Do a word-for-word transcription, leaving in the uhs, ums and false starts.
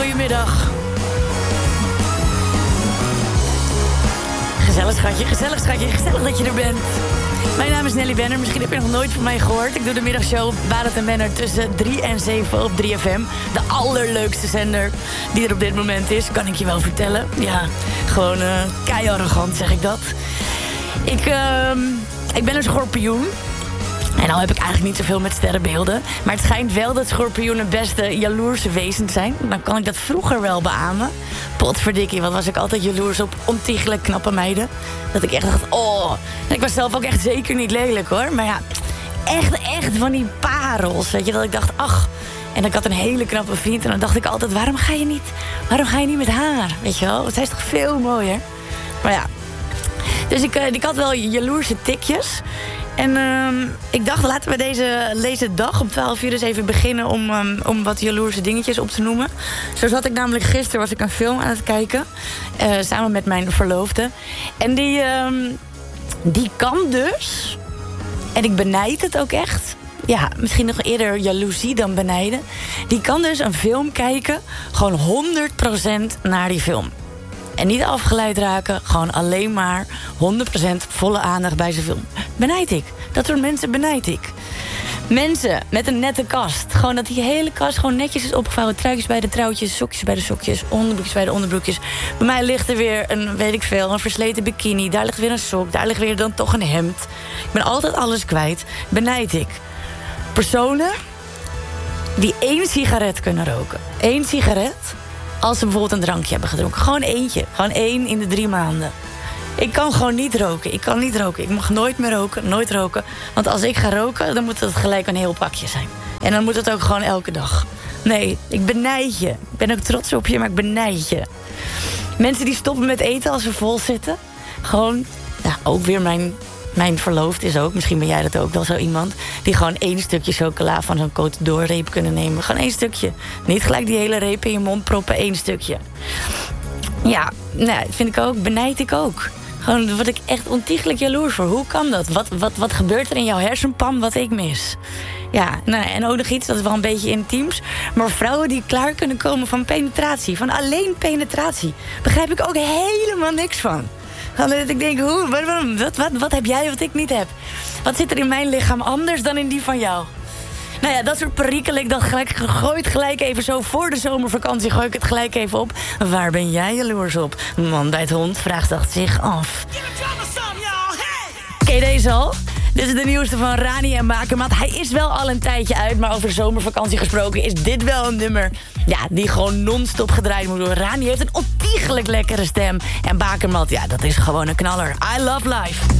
goedemiddag. Gezellig schatje, gezellig schatje, gezellig dat je er bent. Mijn naam is Nelly Benner, misschien heb je nog nooit van mij gehoord. Ik doe de middagshow Barend en Benner tussen drie en zeven op drie F M. De allerleukste zender die er op dit moment is, kan ik je wel vertellen. Ja, gewoon uh, kei-arrogant zeg ik dat. Ik, uh, ik ben een schorpioen. En nou heb ik eigenlijk niet zoveel met sterrenbeelden. Maar het schijnt wel dat schorpioenen beste jaloerse wezens zijn. Dan kan ik dat vroeger wel beamen. Potverdikkie, wat was ik altijd jaloers op ontiegelijk knappe meiden. Dat ik echt dacht, oh. En ik was zelf ook echt zeker niet lelijk hoor. Maar ja, echt, echt van die parels. Weet je, dat ik dacht, ach. En ik had een hele knappe vriend. En dan dacht ik altijd, waarom ga je niet, waarom ga je niet met haar? Weet je wel, zij is toch veel mooier. Maar ja. Dus ik, ik had wel jaloerse tikjes. En uh, ik dacht, laten we deze, deze dag om twaalf uur eens even beginnen om, um, om wat jaloerse dingetjes op te noemen. Zo zat ik namelijk gisteren, was ik een film aan het kijken. Uh, samen met mijn verloofde. En die, uh, die kan dus, en ik benijd het ook echt. Ja, misschien nog eerder jaloezie dan benijden. Die kan dus een film kijken, gewoon honderd procent naar die film. En niet afgeleid raken, gewoon alleen maar honderd procent volle aandacht bij zijn film. Benijd ik. Dat soort mensen benijd ik. Mensen met een nette kast. Gewoon dat die hele kast gewoon netjes is opgevouwen. Truitjes bij de truitjes, sokjes bij de sokjes, onderbroekjes bij de onderbroekjes. Bij mij ligt er weer een, weet ik veel, een versleten bikini. Daar ligt weer een sok, daar ligt weer dan toch een hemd. Ik ben altijd alles kwijt. Benijd ik. Personen die één sigaret kunnen roken. Eén sigaret. Als ze bijvoorbeeld een drankje hebben gedronken. Gewoon eentje. Gewoon één in de drie maanden. Ik kan gewoon niet roken. Ik kan niet roken. Ik mag nooit meer roken. Nooit roken. Want als ik ga roken, dan moet het gelijk een heel pakje zijn. En dan moet het ook gewoon elke dag. Nee, ik benijd je. Ik ben ook trots op je, maar ik benijd je. Mensen die stoppen met eten als ze vol zitten. Gewoon, ja, ook weer mijn... Mijn verloofd is ook, misschien ben jij dat ook wel zo iemand... die gewoon één stukje chocola van zo'n Côte d'Or reep kunnen nemen. Gewoon één stukje. Niet gelijk die hele reep in je mond proppen, één stukje. Ja, nou, dat vind ik ook, benijd ik ook. Gewoon, daar word ik echt ontiegelijk jaloers voor. Hoe kan dat? Wat, wat, wat gebeurt er in jouw hersenpan wat ik mis? Ja, nou, en ook nog iets, dat is wel een beetje intiems... maar vrouwen die klaar kunnen komen van penetratie... van alleen penetratie... begrijp ik ook helemaal niks van. Dat ik denk, hoe, wat, wat, wat, wat heb jij wat ik niet heb? Wat zit er in mijn lichaam anders dan in die van jou? Nou ja, dat soort perikelen, ik dacht gelijk, gooi het gelijk even zo voor de zomervakantie, gooi ik het gelijk even op. Waar ben jij jaloers op? Man bij het hond vraagt dat zich af. Ken je deze al? Dit is de nieuwste van Rani en Bakermat. Hij is wel al een tijdje uit, maar over zomervakantie gesproken... is dit wel een nummer ja, die gewoon non-stop gedraaid moet worden. Rani heeft een ontiegelijk lekkere stem. En Bakermat, ja, dat is gewoon een knaller. I love life.